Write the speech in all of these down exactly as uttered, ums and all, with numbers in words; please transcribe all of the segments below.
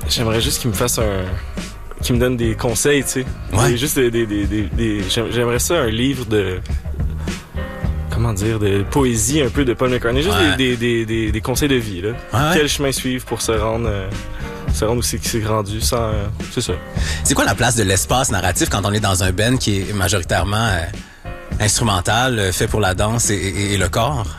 J'aimerais juste qu'il me fasse un... qu'il me donne des conseils, tu sais. Ouais. Des- Juste des... des, des, des, des- J'aimerais ça, un livre de... Comment dire, de poésie un peu de Paul McCartney. Juste Ouais. des, des, des, des, des conseils de vie, là. Ouais. Quel chemin suivre pour se rendre... euh, se rendre où c'est qu'il s'est rendu sans... euh, c'est ça. C'est quoi la place de l'espace narratif quand on est dans un band qui est majoritairement euh, instrumental, euh, fait pour la danse et, et- et le corps?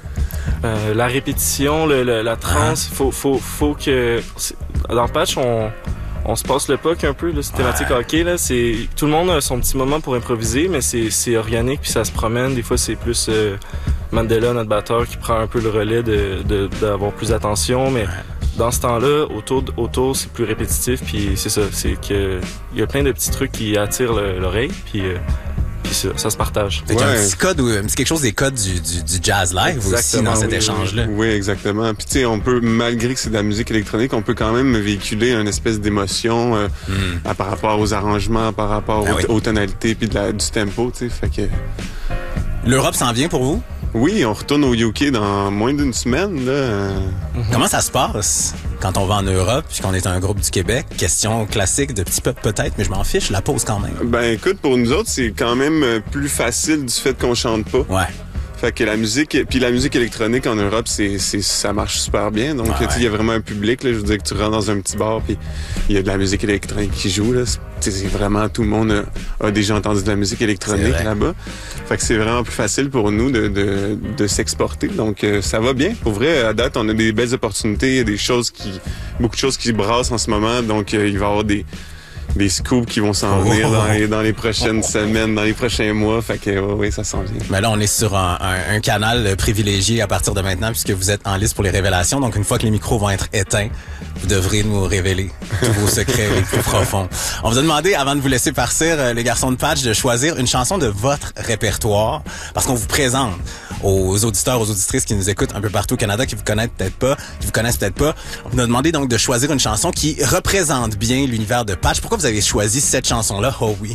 Euh, la répétition, le, le- la transe, Ah. faut, faut, faut que... c'est- Dans Patch, on... On se passe le puck un peu, là, c'est thématique Ouais. hockey, là. C'est, tout le monde a son petit moment pour improviser, mais c'est, c'est organique, puis ça se promène. Des fois, c'est plus euh, Mandela, notre batteur, qui prend un peu le relais de, de, d'avoir plus d'attention, mais dans ce temps-là, autour, autour, c'est plus répétitif, puis c'est ça, c'est que il y a plein de petits trucs qui attirent le- l'oreille, puis euh, puis ça, ça se partage. Fait qu'il y a un Ouais. petit code, ou- c'est quelque chose des codes du, du, du jazz live aussi Exactement, dans cet oui, échange-là. Oui, exactement. Puis tu sais, on peut, malgré que c'est de la musique électronique, on peut quand même véhiculer une espèce d'émotion euh, Mm. à- par rapport aux arrangements, par rapport Ah aux, oui. aux tonalités puis de la- du tempo, tu sais. Fait que L'Europe s'en vient pour vous? oui, on retourne au U K dans moins d'une semaine là. euh, Comment ça se passe quand on va en Europe puis qu'on est un groupe du Québec? Question classique de petit peuple peut-être, mais je m'en fiche, je la pose quand même. Ben écoute, pour nous autres, c'est quand même euh, plus facile du fait qu'on chante pas. Ouais. Fait que la musique, puis la musique électronique en Europe, c'est, c'est, ça marche super bien. Donc, Ouais, tu sais, il ouais. y a vraiment un public. Là, je veux dire que tu rentres dans un petit bar, puis il y a de la musique électronique qui joue. Là, c'est, tu sais, c'est vraiment tout le monde a, a déjà entendu de la musique C'est électronique vrai. là-bas. Fait que c'est vraiment plus facile pour nous de, de, de s'exporter. Donc, euh, ça va bien. Pour vrai, à date, on a des belles opportunités, il y a des choses qui, beaucoup de choses qui brassent en ce moment. Donc, euh, il va y avoir des des scoops qui vont s'en Oh. venir dans les, dans les prochaines semaines, dans les prochains mois. Fait que ouais, ouais, ça s'en vient. Mais là, on est sur un, un, un canal privilégié à partir de maintenant puisque vous êtes en liste pour les révélations. Donc, une fois que les micros vont être éteints, vous devrez nous révéler tous vos secrets les plus profonds. On vous a demandé, avant de vous laisser partir, euh, les garçons de Patch, de choisir une chanson de votre répertoire parce qu'on vous présente aux auditeurs, aux auditrices qui nous écoutent un peu partout au Canada, qui vous connaissent peut-être pas, qui vous connaissent peut-être pas. On vous a demandé donc de choisir une chanson qui représente bien l'univers de Patch. Pourquoi vous avez choisi cette chanson-là? Oh oui.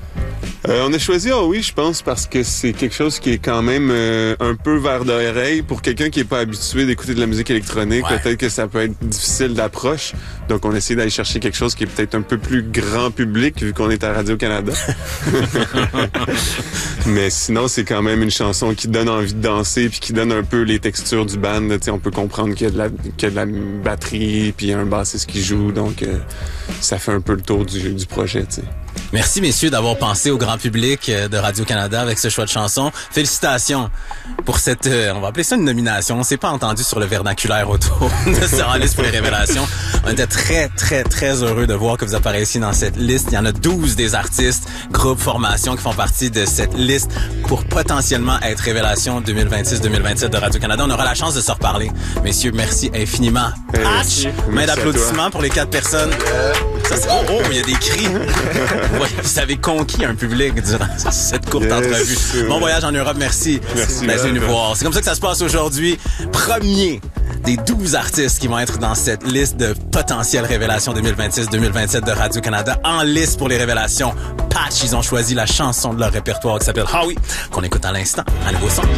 Euh, on a choisi Ah oui, je pense, parce que c'est quelque chose qui est quand même euh, un peu vers d'oreille. Pour quelqu'un qui est pas habitué d'écouter de la musique électronique, Ouais. peut-être que ça peut être difficile d'approche. Donc, on a essayé d'aller chercher quelque chose qui est peut-être un peu plus grand public, vu qu'on est à Radio-Canada. Mais sinon, c'est quand même une chanson qui donne envie de danser, puis qui donne un peu les textures du band. Tu sais, on peut comprendre qu'il y a de la, qu'il y a de la batterie, puis il y a un bassiste qui joue. Donc, euh, ça fait un peu le tour du, du projet, tu sais. Merci, messieurs, d'avoir pensé au grand public euh, de Radio-Canada avec ce choix de chanson. Félicitations pour cette, euh, on va appeler ça une nomination. On s'est pas entendu sur le vernaculaire autour de ce liste pour les révélations. On était très, très, très heureux de voir que vous apparaissiez dans cette liste. Il y en a douze des artistes, groupes, formations qui font partie de cette liste pour potentiellement être révélation deux mille vingt-six deux mille vingt-sept de Radio-Canada. On aura la chance de se reparler. Messieurs, merci infiniment. Eh, Patch, merci. main Merci à d'applaudissement pour les quatre personnes. Ça, c'est... Oh, oh, il y a des cris. Ouais, vous avez conquis un public durant cette courte Yes. entrevue. Bon voyage en Europe, merci. Merci. D'être venu voir. C'est comme ça que ça se passe aujourd'hui. Premier des douze artistes qui vont être dans cette liste de potentielles révélations deux mille vingt-six deux mille vingt-sept de Radio-Canada. En liste pour les révélations, Patch, ils ont choisi la chanson de leur répertoire qui s'appelle Howie, qu'on écoute à l'instant, à nouveau son.